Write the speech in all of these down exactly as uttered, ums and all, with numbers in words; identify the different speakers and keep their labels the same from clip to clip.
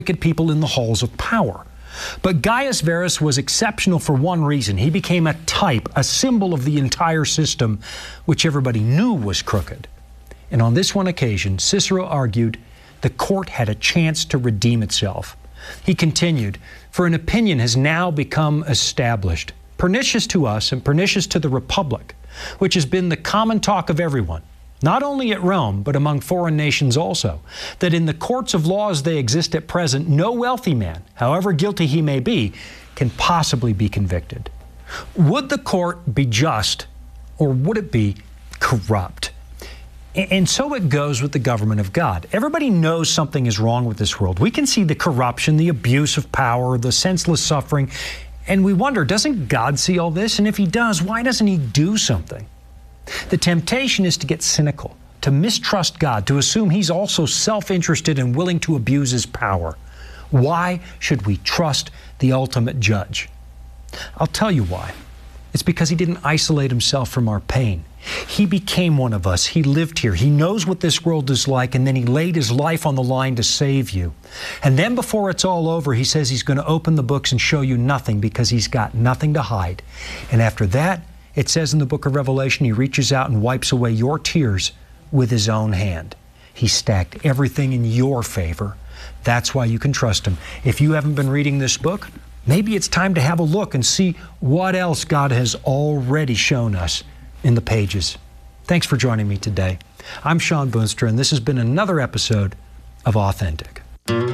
Speaker 1: wicked people in the halls of power. But Gaius Verus was exceptional for one reason. He became a type, a symbol of the entire system, which everybody knew was crooked. And on this one occasion, Cicero argued the court had a chance to redeem itself. He continued, "For an opinion has now become established, pernicious to us and pernicious to the Republic, which has been the common talk of everyone, not only at Rome, but among foreign nations also, that in the courts of law as they exist at present, no wealthy man, however guilty he may be, can possibly be convicted. Would the court be just, or would it be corrupt?" And so it goes with the government of God. Everybody knows something is wrong with this world. We can see the corruption, the abuse of power, the senseless suffering, and we wonder, doesn't God see all this? And if He does, why doesn't He do something? The temptation is to get cynical, to mistrust God, to assume He's also self-interested and willing to abuse His power. Why should we trust the ultimate judge? I'll tell you why. It's because He didn't isolate Himself from our pain. He became one of us. He lived here. He knows what this world is like, and then He laid His life on the line to save you. And then before it's all over, He says He's going to open the books and show you nothing because He's got nothing to hide. And after that, it says in the book of Revelation, He reaches out and wipes away your tears with His own hand. He stacked everything in your favor. That's why you can trust Him. If you haven't been reading this book, maybe it's time to have a look and see what else God has already shown us in the pages. Thanks for joining me today. I'm Shawn Boonstra, and this has been another episode of Authentic.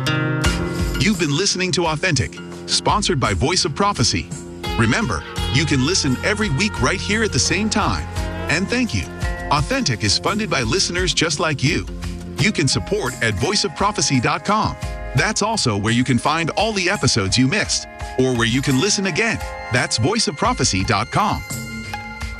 Speaker 2: You've been listening to Authentic, sponsored by Voice of Prophecy. Remember, you can listen every week right here at the same time. And thank you. Authentic is funded by listeners just like you. You can support at voice of prophecy dot com. That's also where you can find all the episodes you missed, or where you can listen again. That's voice of prophecy dot com.